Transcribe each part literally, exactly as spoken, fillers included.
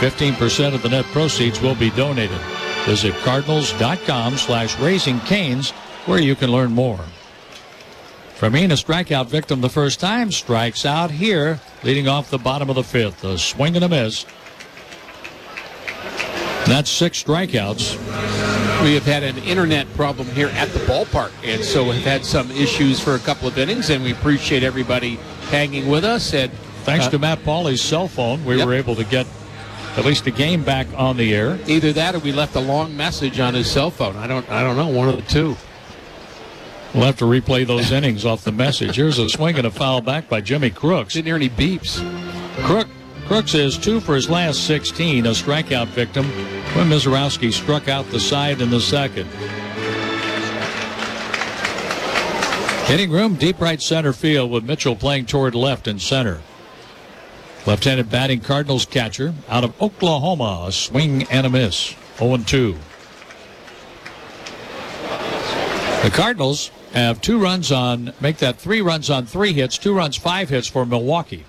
fifteen percent of the net proceeds will be donated. Visit cardinals.com slash raising canes where you can learn more. Fermin, a strikeout victim the first time, strikes out here, leading off the bottom of the fifth. A swing and a miss. That's six strikeouts. We have had an internet problem here at the ballpark, and so have had some issues for a couple of innings, and we appreciate everybody hanging with us. And thanks uh, to Matt Pauley's cell phone, we yep. were able to get at least a game back on the air. Either that or we left a long message on his cell phone. I don't, I don't know, one of the two. We'll have to replay those innings off the message. Here's a swing and a foul back by Jimmy Crooks. Didn't hear any beeps. Crook, Crooks is two for his last sixteen, a strikeout victim when Mizorowski struck out the side in the second. Hitting room, deep right center field with Mitchell playing toward left and center. Left-handed batting Cardinals catcher out of Oklahoma, a swing and a miss, oh and two. The Cardinals have two runs on, make that three runs on three hits, two runs, five hits for Milwaukee.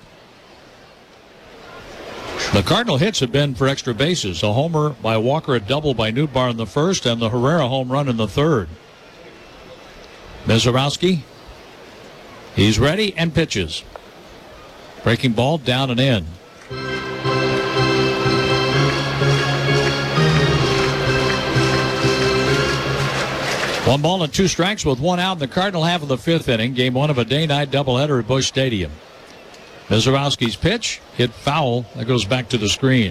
The Cardinal hits have been for extra bases. A homer by Walker, a double by Nootbaar in the first, and the Herrera home run in the third. Mizorowski, he's ready and pitches. Breaking ball down and in. One ball and two strikes with one out in the Cardinal half of the fifth inning. Game one of a day-night doubleheader at Busch Stadium. Mizorowski's pitch hit foul. That goes back to the screen.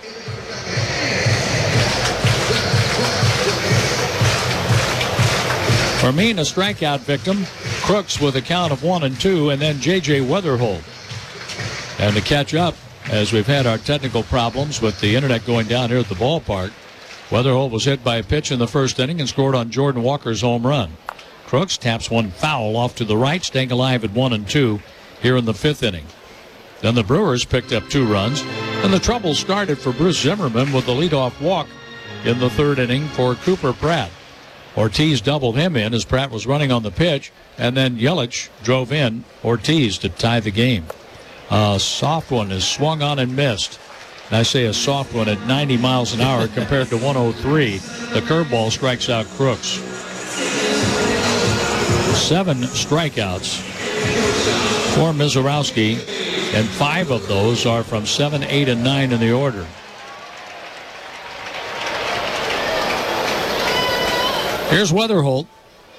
Fermin, a strikeout victim. Crooks with a count of one and two, and then J J Weatherholt. And to catch up, as we've had our technical problems with the internet going down here at the ballpark, Weatherholt was hit by a pitch in the first inning and scored on Jordan Walker's home run. Crooks taps one foul off to the right, staying alive at one and two here in the fifth inning. Then the Brewers picked up two runs, and the trouble started for Bruce Zimmerman with the leadoff walk in the third inning for Cooper Pratt. Ortiz doubled him in as Pratt was running on the pitch, and then Yelich drove in Ortiz to tie the game. A soft one is swung on and missed. And I say a soft one at ninety miles an hour compared to one oh three. The curveball strikes out Crooks. Seven strikeouts for Mizorowski, and five of those are from seven, eight, and nine in the order. Here's Weatherholt.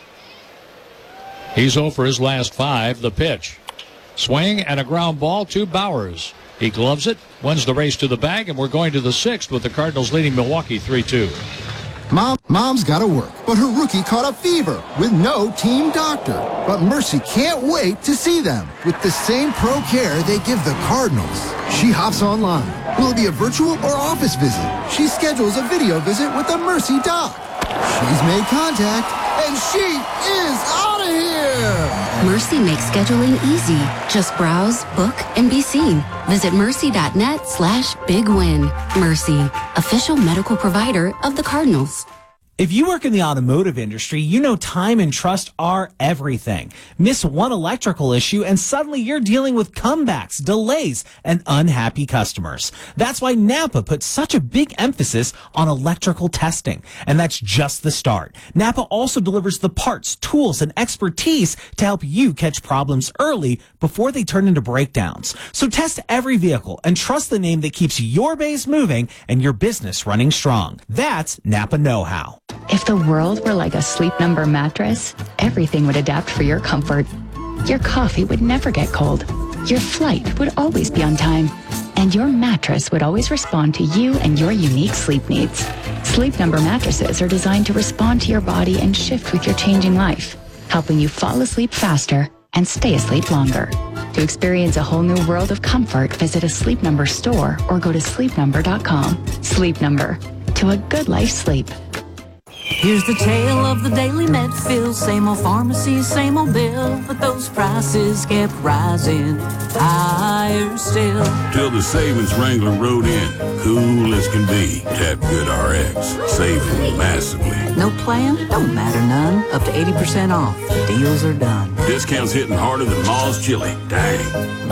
He's oh for his last five. The pitch. Swing and a ground ball to Bowers. He gloves it, wins the race to the bag, and we're going to the sixth with the Cardinals leading Milwaukee three two. Mom, Mom's got to work, but her rookie caught a fever with no team doctor. But Mercy can't wait to see them with the same pro care they give the Cardinals. She hops online. Will it be a virtual or office visit? She schedules a video visit with the Mercy doc. She's made contact, and she is out of here! Mercy makes scheduling easy. Just browse, book, and be seen. Visit mercy.net slash big win. Mercy, official medical provider of the Cardinals. If you work in the automotive industry, you know time and trust are everything. Miss one electrical issue and suddenly you're dealing with comebacks, delays, and unhappy customers. That's why Napa puts such a big emphasis on electrical testing. And that's just the start. Napa also delivers the parts, tools, and expertise to help you catch problems early before they turn into breakdowns. So test every vehicle and trust the name that keeps your base moving and your business running strong. That's Napa Know-How. If the world were like a Sleep Number mattress, everything would adapt for your comfort. Your coffee would never get cold. Your flight would always be on time. And your mattress would always respond to you and your unique sleep needs. Sleep Number mattresses are designed to respond to your body and shift with your changing life, helping you fall asleep faster and stay asleep longer. To experience a whole new world of comfort, visit a Sleep Number store or go to sleep number dot com. Sleep Number. To a good life sleep. Here's the tale of the daily Medfield. Same old pharmacy, same old bill, but those prices kept rising higher still. Till the savings Wrangler rode in, cool as can be. Tap Good R X, saving massively. No plan? Don't matter none. Up to eighty percent off. Deals are done. Discounts hitting harder than Ma's chili. Dang.